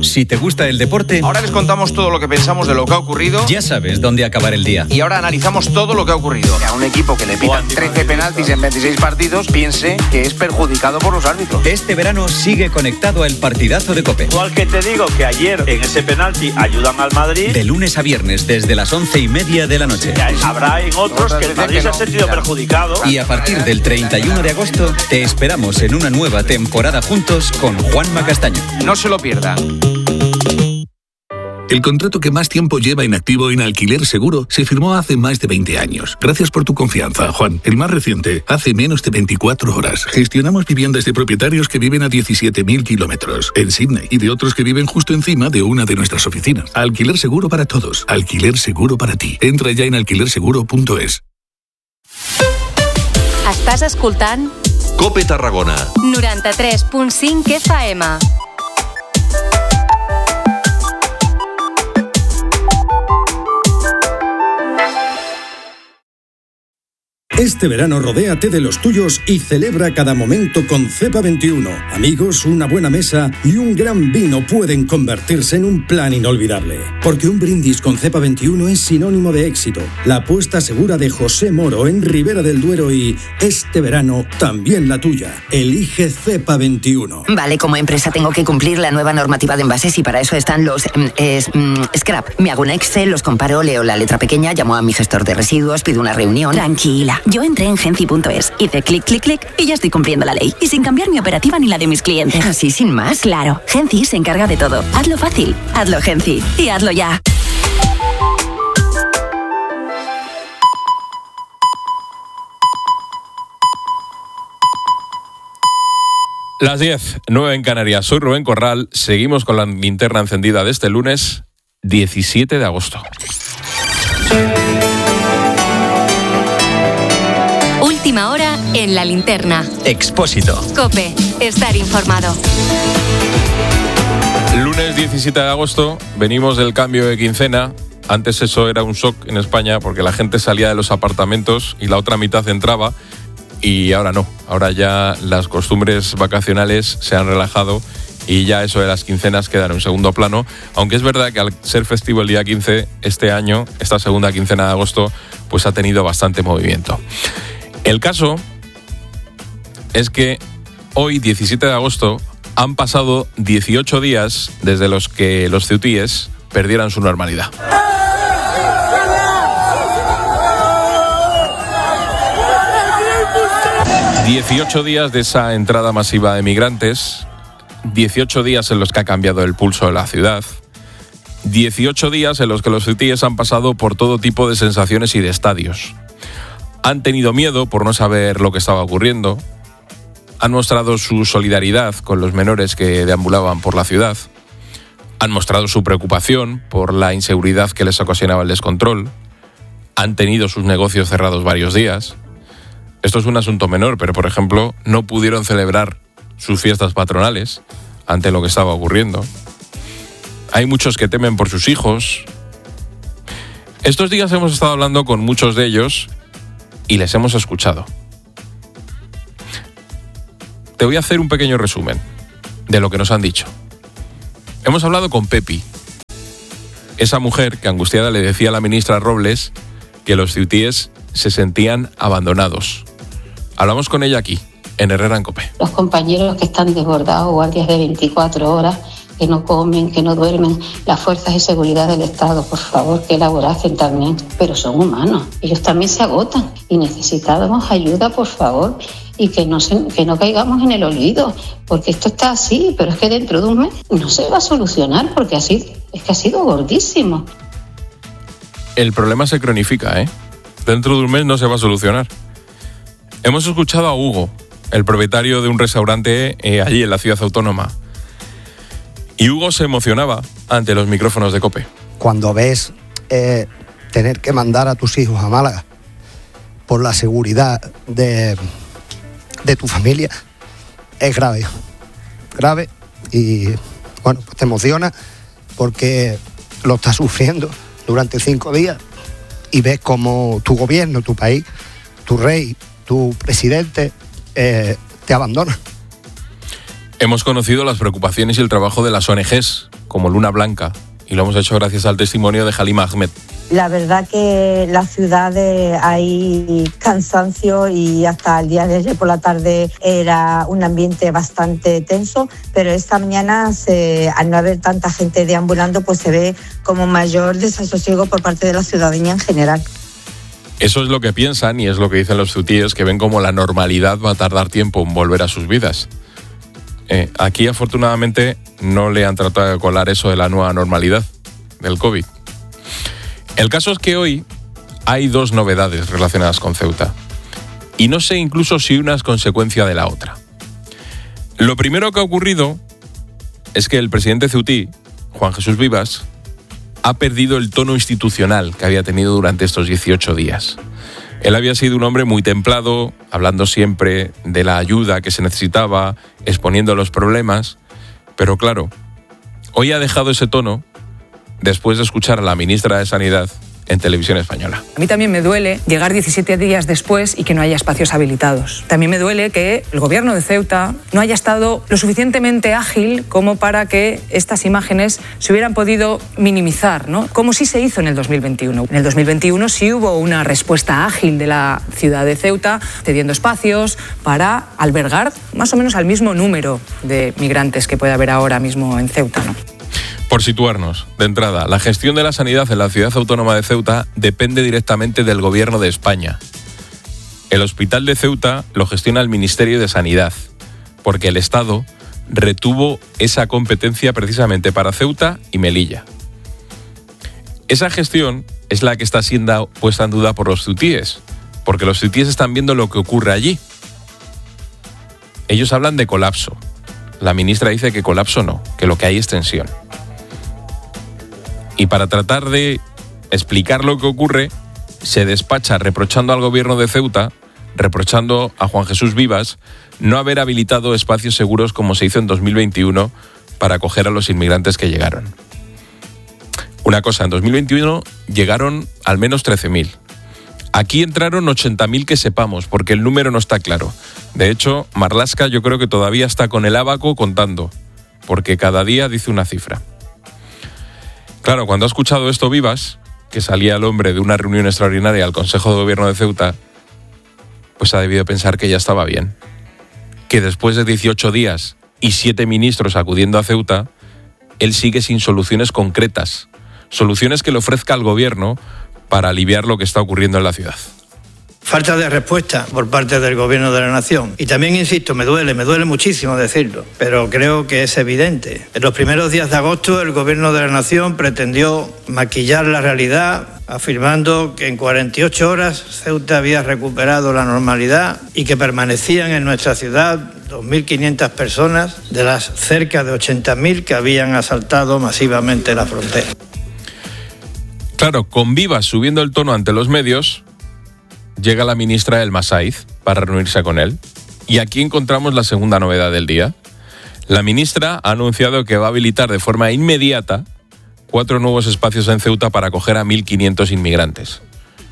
Si te gusta el deporte, ahora les contamos todo lo que pensamos de lo que ha ocurrido. Ya sabes dónde acabar el día. Y ahora analizamos todo lo que ha ocurrido. A un equipo que le pitan 13 penaltis en 26 partidos, piense que es perjudicado por los árbitros. Este verano sigue conectado al partidazo de COPE. Igual que te digo que ayer en ese penalti ayudan al Madrid. De lunes a viernes desde las 11:30 de la noche. Habrá en otros que el Madrid se ha sentido perjudicado. Y a partir del 31 de agosto te esperamos en una nueva temporada juntos con Juanma Castaño. No se lo pierdan. El contrato que más tiempo lleva inactivo en Alquiler Seguro se firmó hace más de 20 años. Gracias por tu confianza, Juan. El más reciente, hace menos de 24 horas. Gestionamos viviendas de propietarios que viven a 17.000 kilómetros en Sydney y de otros que viven justo encima de una de nuestras oficinas. Alquiler Seguro para todos. Alquiler Seguro para ti. Entra ya en alquilerseguro.es. Estàs escoltant COPE Tarragona 93.5 FM. Este verano rodéate de los tuyos y celebra cada momento con Cepa 21. Amigos, una buena mesa y un gran vino pueden convertirse en un plan inolvidable. Porque un brindis con Cepa 21 es sinónimo de éxito. La apuesta segura de José Moro en Ribera del Duero y este verano también la tuya. Elige Cepa 21. Vale, como empresa tengo que cumplir la nueva normativa de envases y para eso están los scrap. Me hago un Excel, los comparo, leo la letra pequeña, llamo a mi gestor de residuos, pido una reunión. Tranquila. Yo entré en Genci.es, hice clic, clic, clic y ya estoy cumpliendo la ley. Y sin cambiar mi operativa ni la de mis clientes. ¿Así sin más? Claro. Genci se encarga de todo. Hazlo fácil. Hazlo Genci. Y hazlo ya. Las 10:09 en Canarias. Soy Rubén Corral. Seguimos con la linterna encendida de este lunes 17 de agosto. Última hora en la linterna. Expósito. COPE. Estar informado. Lunes 17 de agosto. Venimos del cambio de quincena. Antes eso era un shock en España porque la gente salía de los apartamentos y la otra mitad entraba. Y ahora no. Ahora ya las costumbres vacacionales se han relajado y ya eso de las quincenas queda en un segundo plano. Aunque es verdad que al ser festivo el día 15, este año, esta segunda quincena de agosto, pues ha tenido bastante movimiento. El caso es que hoy, 17 de agosto, han pasado 18 días desde los que los ceutíes perdieran su normalidad. ...18 días de esa entrada masiva de migrantes... ...18 días en los que ha cambiado el pulso de la ciudad... ...18 días en los que los ceutíes han pasado por todo tipo de sensaciones y de estadios... Han tenido miedo por no saber lo que estaba ocurriendo. Han mostrado su solidaridad con los menores que deambulaban por la ciudad. Han mostrado su preocupación por la inseguridad que les ocasionaba el descontrol. Han tenido sus negocios cerrados varios días. Esto es un asunto menor, pero por ejemplo, no pudieron celebrar sus fiestas patronales ante lo que estaba ocurriendo. Hay muchos que temen por sus hijos. Estos días hemos estado hablando con muchos de ellos y les hemos escuchado. Te voy a hacer un pequeño resumen de lo que nos han dicho. Hemos hablado con Pepi, esa mujer que angustiada le decía a la ministra Robles que los ceutíes se sentían abandonados. Hablamos con ella aquí, en Herrera en COPE. Los compañeros que están desbordados, guardias de 24 horas, que no comen, que no duermen, las fuerzas de seguridad del Estado, por favor, que laborasen también, pero son humanos, ellos también se agotan y necesitamos ayuda, por favor, y que no caigamos en el olvido, porque esto está así, pero es que dentro de un mes no se va a solucionar, porque así es que ha sido gordísimo. El problema se cronifica, Dentro de un mes no se va a solucionar. Hemos escuchado a Hugo, el propietario de un restaurante allí en la ciudad autónoma. Y Hugo se emocionaba ante los micrófonos de COPE. Cuando ves tener que mandar a tus hijos a Málaga por la seguridad de tu familia, es grave. Grave y, bueno, pues te emociona porque lo estás sufriendo durante 5 días y ves cómo tu gobierno, tu país, tu rey, tu presidente te abandona. Hemos conocido las preocupaciones y el trabajo de las ONGs, como Luna Blanca, y lo hemos hecho gracias al testimonio de Halima Ahmed. La verdad que la ciudad hay cansancio y hasta el día de ayer por la tarde era un ambiente bastante tenso, pero esta mañana al no haber tanta gente deambulando pues se ve como mayor desasosiego por parte de la ciudadanía en general. Eso es lo que piensan y es lo que dicen los ceutíes, que ven como la normalidad va a tardar tiempo en volver a sus vidas. Aquí afortunadamente no le han tratado de colar eso de la nueva normalidad del COVID. El caso es que hoy hay dos novedades relacionadas con Ceuta. Y no sé incluso si una es consecuencia de la otra. Lo primero que ha ocurrido es que el presidente ceutí, Juan Jesús Vivas, ha perdido el tono institucional que había tenido durante estos 18 días. Él había sido un hombre muy templado, hablando siempre de la ayuda que se necesitaba, exponiendo los problemas, pero claro, hoy ha dejado ese tono después de escuchar a la ministra de Sanidad en Televisión Española. A mí también me duele llegar 17 días después y que no haya espacios habilitados. También me duele que el gobierno de Ceuta no haya estado lo suficientemente ágil como para que estas imágenes se hubieran podido minimizar, ¿no? Como sí se hizo en el 2021. En el 2021 sí hubo una respuesta ágil de la ciudad de Ceuta, cediendo espacios para albergar más o menos al mismo número de migrantes que puede haber ahora mismo en Ceuta, ¿no? Por situarnos, de entrada, la gestión de la sanidad en la ciudad autónoma de Ceuta depende directamente del Gobierno de España. El hospital de Ceuta lo gestiona el Ministerio de Sanidad, porque el Estado retuvo esa competencia precisamente para Ceuta y Melilla. Esa gestión es la que está siendo puesta en duda por los ceutíes, porque los ceutíes están viendo lo que ocurre allí. Ellos hablan de colapso. La ministra dice que colapso no, que lo que hay es tensión. Y para tratar de explicar lo que ocurre, se despacha reprochando al gobierno de Ceuta, reprochando a Juan Jesús Vivas, no haber habilitado espacios seguros como se hizo en 2021 para acoger a los inmigrantes que llegaron. Una cosa, en 2021 llegaron al menos 13.000. Aquí entraron 80.000 que sepamos, porque el número no está claro. De hecho, Marlaska yo creo que todavía está con el ábaco contando, porque cada día dice una cifra. Claro, cuando ha escuchado esto Vivas, que salía el hombre de una reunión extraordinaria al Consejo de Gobierno de Ceuta, pues ha debido pensar que ya estaba bien. Que después de 18 días y 7 ministros acudiendo a Ceuta, él sigue sin soluciones concretas, soluciones que le ofrezca al Gobierno para aliviar lo que está ocurriendo en la ciudad. Falta de respuesta por parte del Gobierno de la Nación. Y también, insisto, me duele muchísimo decirlo, pero creo que es evidente. En los primeros días de agosto, el Gobierno de la Nación pretendió maquillar la realidad, afirmando que en 48 horas Ceuta había recuperado la normalidad y que permanecían en nuestra ciudad 2.500 personas de las cerca de 80.000 que habían asaltado masivamente la frontera. Claro, con Vivas subiendo el tono ante los medios, llega la ministra El Masaiz para reunirse con él. Y aquí encontramos la segunda novedad del día. La ministra ha anunciado que va a habilitar de forma inmediata 4 nuevos espacios en Ceuta para acoger a 1.500 inmigrantes.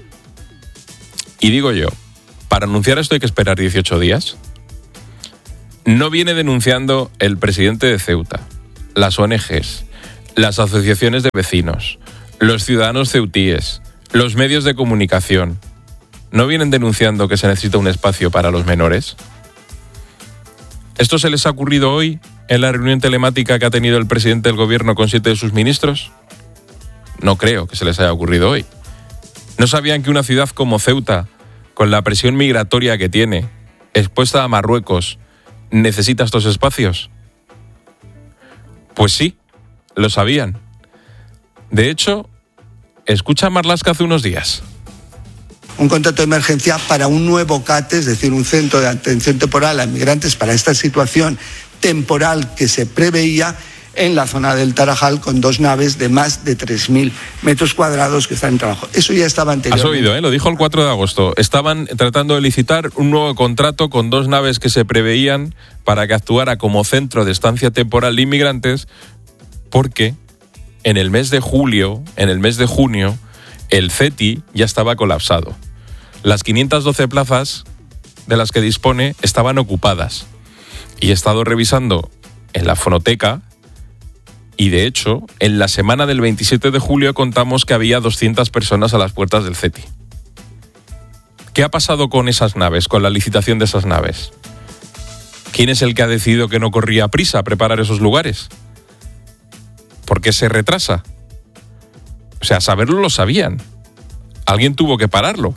Y digo yo, ¿para anunciar esto hay que esperar 18 días? No viene denunciando el presidente de Ceuta, las ONGs, las asociaciones de vecinos, los ciudadanos ceutíes, los medios de comunicación. ¿No vienen denunciando que se necesita un espacio para los menores? ¿Esto se les ha ocurrido hoy en la reunión telemática que ha tenido el presidente del gobierno con 7 de sus ministros? No creo que se les haya ocurrido hoy. ¿No sabían que una ciudad como Ceuta, con la presión migratoria que tiene, expuesta a Marruecos, necesita estos espacios? Pues sí, lo sabían. De hecho, escucha a Marlaska hace unos días. Un contrato de emergencia para un nuevo CAT, es decir, un centro de atención temporal a inmigrantes para esta situación temporal que se preveía en la zona del Tarajal, con 2 naves de más de 3.000 metros cuadrados que están en trabajo. Eso ya estaba anteriormente. Has oído, lo dijo el 4 de agosto. Estaban tratando de licitar un nuevo contrato con 2 naves que se preveían para que actuara como centro de estancia temporal de inmigrantes, porque en el mes de julio, en el mes de junio, el CETI ya estaba colapsado. Las 512 plazas de las que dispone estaban ocupadas. Y he estado revisando en la fonoteca, y de hecho, en la semana del 27 de julio contamos que había 200 personas a las puertas del CETI. ¿Qué ha pasado con esas naves, con la licitación de esas naves? ¿Quién es el que ha decidido que no corría prisa a preparar esos lugares? ¿Por qué se retrasa? O sea, saberlo lo sabían. Alguien tuvo que pararlo.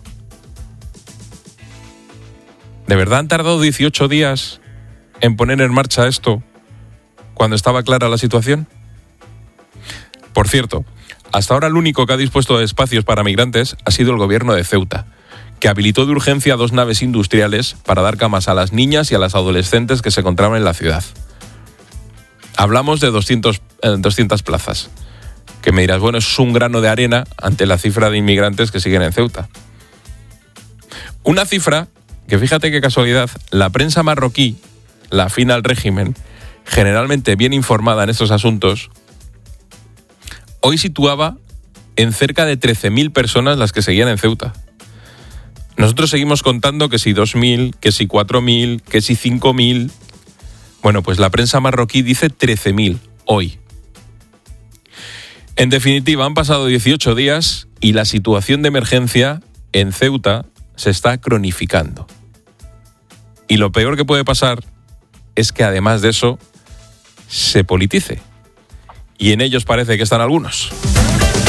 ¿De verdad han tardado 18 días en poner en marcha esto cuando estaba clara la situación? Por cierto, hasta ahora el único que ha dispuesto de espacios para migrantes ha sido el gobierno de Ceuta, que habilitó de urgencia 2 naves industriales para dar camas a las niñas y a las adolescentes que se encontraban en la ciudad. Hablamos de 200 plazas, que me dirás, bueno, es un grano de arena ante la cifra de inmigrantes que siguen en Ceuta. Una cifra que, fíjate qué casualidad, la prensa marroquí, la afín al régimen, generalmente bien informada en estos asuntos, hoy situaba en cerca de 13.000 personas las que seguían en Ceuta. Nosotros seguimos contando que si 2.000, que si 4.000, que si 5.000. Bueno, pues la prensa marroquí dice 13.000 hoy. En definitiva, han pasado 18 días y la situación de emergencia en Ceuta se está cronificando. Y lo peor que puede pasar es que además de eso se politice. Y en ellos parece que están algunos.